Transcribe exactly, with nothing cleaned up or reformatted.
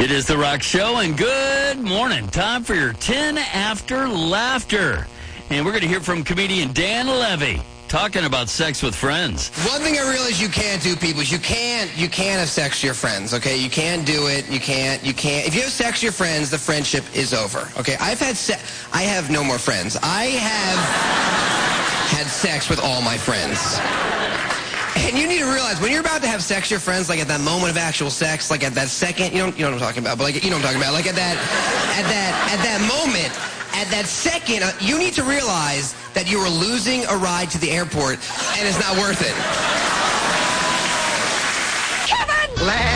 It is The Rock Show, and good morning. Time for your ten After Laughter. And we're going to hear from comedian Dan Levy talking about sex with friends. One thing I realize you can't do, people, is you can't, you can't have sex with your friends, okay? You can't do it. You can't, you can't. If you have sex with your friends, the friendship is over, okay? I've had se- I have no more friends. I have had sex with all my friends. And you need to realize, when you're about to have sex with your friends, like at that moment of actual sex, like at that second, you know, you know what I'm talking about, but like, you know what I'm talking about, like at that, at that, at that moment, at that second, uh, you need to realize that you are losing a ride to the airport, and it's not worth it. Kevin!